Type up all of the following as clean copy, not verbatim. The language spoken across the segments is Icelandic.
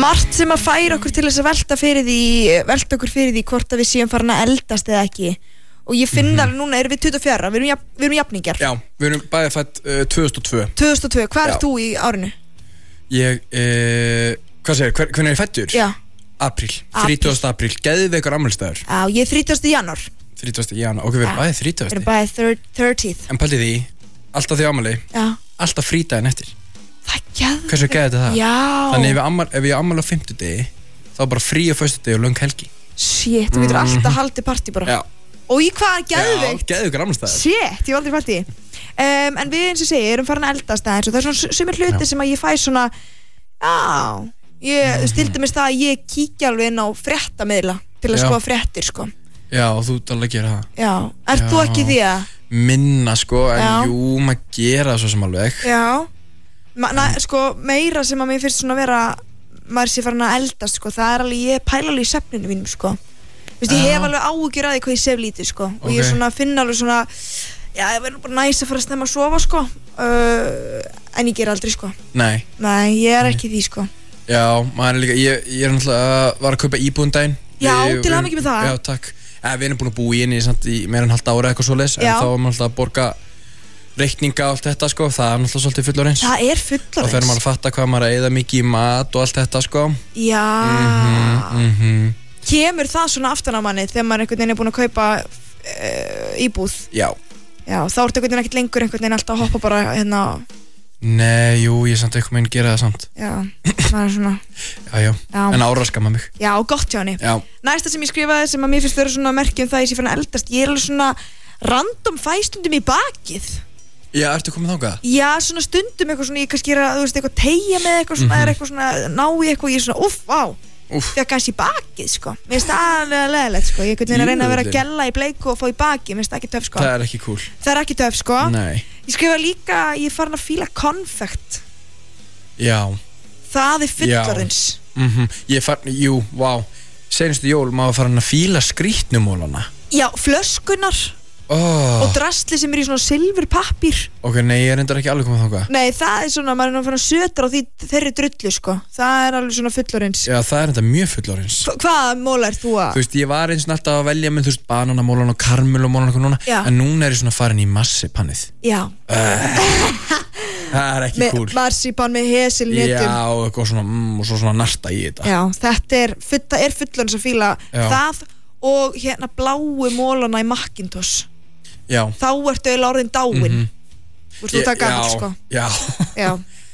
margt sem að færa okkur til þess að velta okkur fyrir því hvort að við séum farin að eldast eða ekki. Og ég finn alveg núna, erum við 24, við erum jafningjar. Já, við erum bæði fætt 2002. 2002, hvað ert þú í árinu? Ég, hvað segir, hvernig er ég fættur? Já. Apríl, 30. apríl, geðveikur afmælisdagur. Já, ég er 30. janúar. 30. janúar, ok, við erum bæði 30. Við erum bæði 30th. En pældi því, alltaf því afmæli, alltaf frídaginn eftir. Það er geðveikt. Hversu geðið þetta það? Já. Þannig ef ég afmæli á 50 degi, þá bara frí á föstudegi og löng helgi. Shit, þú getur alltaf haldið partí bara. Já. Og í hvað geðveikt? Já, geðveikur afmælisdagur. Shit, ég var aldrei fætt í. En við eins og segi, erum farin að eldast aðeins og það er svona sumir hluti sem að ég fæ svona, ég stildi mér stað að ég kíkja alveg inn á fréttamiðla til að skoða fréttir, sko. Já, og þú alveg gera það. Já, ert þú ekki því að? Minna, sko, en jú, maður gera það svo sem alveg. Já, sko, meira sem að mér finnst svona vera, maður sé farin að eldast, sko, það er alveg, ég pæla alveg í svefninu mínum, sko. Þú veist, ég hef alveg áhyggjur að því hvað ég sef lítið, sko, og ég svona finna alveg svona, já, ég verður bara næs að fara að snemma að sofa, sko, en ég ger aldrei, sko. Nei, ég er ekki því, sko. Já, maður er líka, ég er náttúrulega, var að kaupa íbúðundaginn. Já, til að mikið með það. Já, takk. Við erum búin að búa í henni í meira en halvt ára eitthvað svoleiðis, en þá erum við alltaf að borga reikninga og allt þetta, sko, það er náttúrulega svolítið fullorðins. Það er fullorðins. Og þegar maður að fatta hvað maður að eyða mikið í mat og allt þetta, sko. Já. Kemur það svona aftan á manni þegar maður einhvern veginn er búin að kaupa íbúð? Já. Já, þá ertu einhvern veginn ekkert lengur einhvern veginn alltaf að hoppa bara hérna. Nei, jú, ég samt eitthvað meginn gera það samt. Já, það er svona. Já, en áraskama mig. Já, gott hjá henni. Já. Næsta sem ég skrifaði sem að mér finnst vera svona merki það ég sé farin að eldast, ég er alveg svona random fæstundum í bakið. Já, ertu komið þangað? Já, svona stundum eitthvað svona, ég kannski er að, þú veist, eitthvað teygja með eitthvað svona, er eitthvað svona, ná í eitthvað, ég er svona, vá. Þegar kannski í bakið, sko. Mér finnst það alveg leðilegt, sko. Ég kunni að reyna að vera að gella í bleiku og fá í bakið, mér finnst það ekki töff, sko. Það er ekki cool. Það er ekki töff, sko. Nei. Ég skrifa líka, ég er farin að fíla konfekt. Já. Það er fullorðins. Jú, vá. Seinustu jól, maður farin að fíla skrítnumólana. Já, flöskunar. Og drastli sem er í svona silfurpappír. Ok, nei, ég er reyndar ekki alveg komið þangað. Nei, það er svona, maður er náttúrulega sötra á þeirri drullu, sko. Það er alveg svona fullorðins. Já, það er reyndar mjög fullorðins. Hvað móla ert þú að? Þú veist, ég var eins og alltaf að velja með, þú veist, bananamólan og karmelumólan og eitthvað núna. Já. En núna er ég svona farin í marsipannið. Já. Það er ekki cool. Marsipan með hesilnetum. Já, eitthvað svona, og svo svona narta í þetta. Já, þetta er fullorðins að fíla það og hérna bláu mólana í Macintosh. Já. Þá ertu eiginlega orðin dáin. Þú veist, þú það gammal, sko. Já.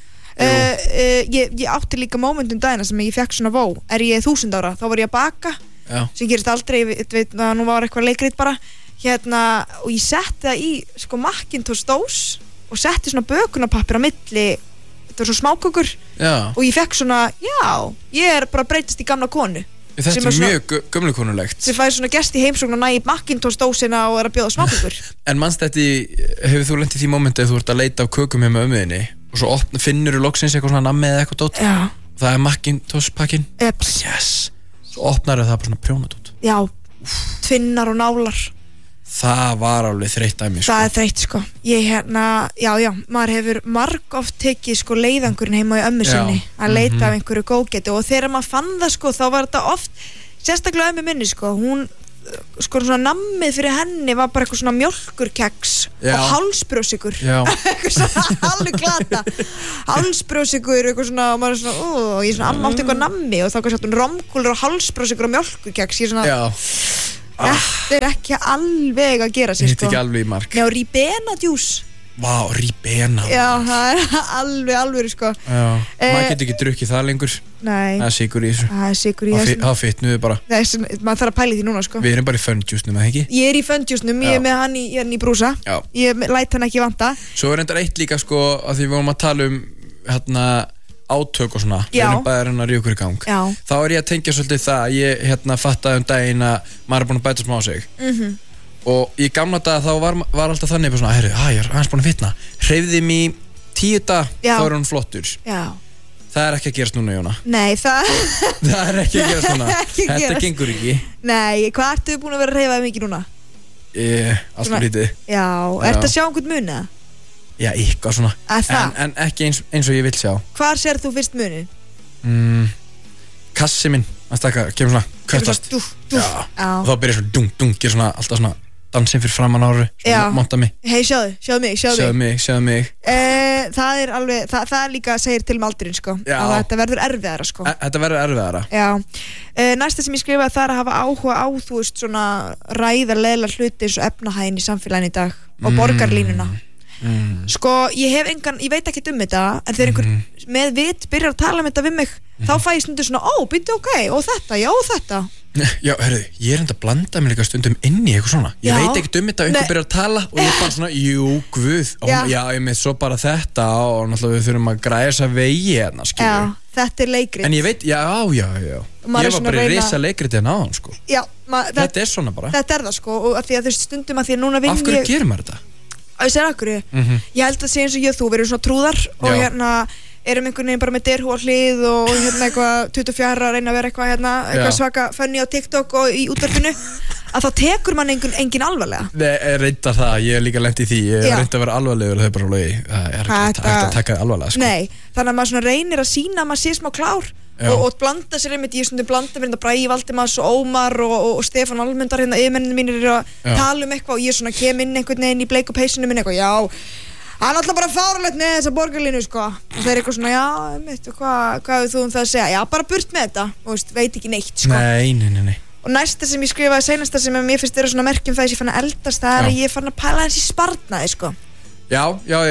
Ég átti líka momentum dagina sem ég fekk svona er ég 1000 ára, þá var ég að baka. Já. Sem gerist aldrei, veit, nú var eitthvað leikrit bara. Hérna, og ég setti það í, sko, Macintosh dós og setti svona bökunarpappir á milli, þetta var svona smákökur. Já. Og ég fekk svona, ég er bara að breytast í gamla konu. Þetta er mjög gömlukonulegt. Sem fæði svona gest í heimsókn og næði Macintosh dósina og er að bjóða smákökur. En manst þetta, hefur þú lent í því momenti ef þú ert að leita af kökum hjá með ömmuðinni og svo finnur þú loksins eitthvað svona nammi eða eitthvað dót? Já. Það er Macintosh pakkin? Yes. Svo opnar það bara svona prjónadót. Já, tvinnar og nálar. Það var alveg þreytt dæmi, sko. Það er þreytt, sko. Ég hérna, maður hefur margoft tekið, sko, leiðangurinn heima í ömmu sinni að leita af einhverju góðgæti og þegar maður fann það, sko, þá var þetta oft, sérstaklega ömmu minni, sko, hún, sko, svona nammið fyrir henni var bara eitthvað svona mjólkurkeks og hálsbrjósikur. Já. Eitthvað svona alveg glata. Hálsbrjósikur, eitthvað svona, og maður er svona, ég er svona, amma átti eitthvað nammi og þá kannski átti hún romkúlur og hálsbrjósikur og mjólkurkeks, ég er svona, þetta er ekki alveg að gera sér, sko. Þetta er ekki alveg í mark. Nei, og Ribena djús. Vá, Ribena. Já, það er alveg, sko. Já, maður getur ekki drukkið það lengur. Nei. Það er sigur í þessu. Það er sigur í þessu. Það fitnuðu bara. Maður þarf að pæla því núna, sko. Við erum bara í fönndjúsnum, eða ekki? Ég er í fönndjúsnum, ég er með hann í brúsa. Já. Ég læt hann ekki vanta. Svo er reyndar eitt líka, sko, að því við vorum að tala hérna átök og svona, við erum bara að ríða okkur í gang. Já. Þá er ég að tengja svolítið það að ég fattaði daginn að maður er búin að bæta smá á sig. Og í gamla daga þá var alltaf þannig svona, ég er aðeins búin að fitna. Hreyfði mig í 10 daga, þá er hún flottur. Já. Það er ekki að gerast núna, Jóna. Nei, það er ekki að gerast núna. Þetta gengur ekki. Nei, hvað ertu búin að vera að hreyfa mikið núna? Alltaf lítið. Já, ertu að sjá einhvern mun eða? Já, eitthvað svona. En ekki eins og ég vil sjá. Hvar sér þú fyrst munin? bassi minn að stakka, kemur svona köttast og þá byrja svona dung, dung, gera svona alltaf svona dansinn fyrir framan áru, svona monta mig. Hei, sjáðu mig. Það er alveg, það líka segir til aldurinn, sko, að þetta verður erfiðara, sko. Þetta verður erfiðara. Já. Næsta sem ég skrifaði það er að hafa áhuga á, þú veist, svona ræða leiðilega hluti eins og efnahaginn í samfélaginu í dag og borgarlínuna. Sko, ég veit ekkert þetta, en þegar einhver með vit byrjar að tala þetta við mig, þá fæ ég stundum svona, býttu og þetta. Já, hörðu, ég enda að blanda mér líka stundum inn í eitthvað svona. Ég veit ekkert þetta, einhver byrjar að tala og ég bara svona, jú, guð, já, ég með svo bara þetta og náttúrulega við þurfum að græja þessa vegi hérna, skilur. Já, þetta er leikrit. En ég veit, já. Ég var bara í risa leikrit hérna áðan, sko. Já, þetta er svona bara. Þetta er það, sko, og því að þú stundum að því að núna vinn ég... Af hverju gerir maður þetta? Ég segir af hverju. Ég held að sé eins og ég og þú, við erum svona trúðar og hérna erum einhvern veginn bara með derhú á hlið og hérna eitthvað 24 að reyna að vera eitthvað svaka funny á TikTok og í útvarpinu að þá tekur mann engin alvarlega. Nei, reyndar það, ég er líka lent í því, ég reyndi að vera alvarlegur og þau bara það er ekki hægt að taka það alvarlega, sko. Nei, þannig að maður svona reynir að sýna að maður sé smá klár og blanda sér einmitt, ég blanda mér Bragi Valdimars og Ómar og Stefán Almundar hérna, yfirmennir mínir eru að tala eitthvað og ég svona kem inn einhvern veginn í bleiku peysunum minn eitthvað, hann er alltaf bara fáralegt með þessa borgarlínu, sko. Og það er eitthvað svona, hvað hefur þú það að segja? Já, bara burt með þetta, og veit ekki neitt, sko. Nei. Og næsta sem ég skrifaði, seinasta sem mér finnst vera svona merkjum það að ég fann að eldast, það er að ég fann að pæla hans í sparnaði, sko. Já.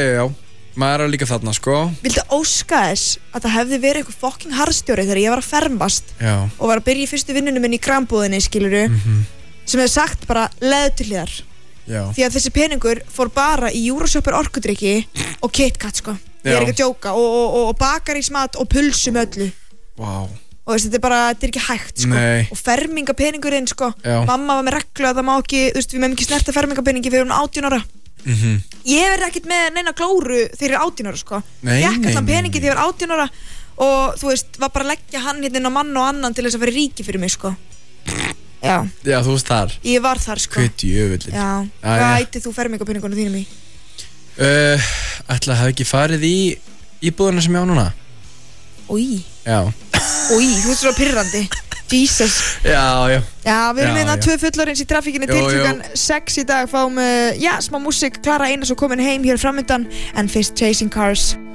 Maður er líka þarna, sko. Vildu óska þess að það hefði verið eitthvað fucking harðstjóri þegar ég var að fermast og var að byrja í fyrstu vinnunum minni í krambúðinni, skilurðu, sem hefði sagt bara leðu til hliðar. Því að þessi peningur fór bara í Euroshopper orkudrykki og KitKat, sko. Ég er ekki að djóka og bakarísmat og pulsu með öllu. Wow. Og þetta er ekki hægt, sko. Nei. Og fermingapeningurinn, sko. Mamma var með reglu að það má ekki, við meðum ekki snerta fermingapeningi fyrir 18 ára. Ég verði ekkert með neina glóru þegar ég er 18 ára, sko. Ég ekki allan peningi þegar ég er 18 ára og þú veist, var bara að leggja hann hérna á mann og annan til þess að vera ríki fyrir mig, sko. Já, þú varst þar. Ég var þar, sko. Hvað djöfullin. Já, hvað ætti þú fermingapeningunum þínum í? Ætla að hafa ekki farið í íbúðuna sem ég á núna. Já. Þú ert svo pirrandi. Jesus. Já. Já, við erum hérna 2 fullorins í trafíkinni til klukkan 6 í dag. Fáum, smá músík. Klara Einars og komin heim hér framöndan. En fyrst Chasing Cars.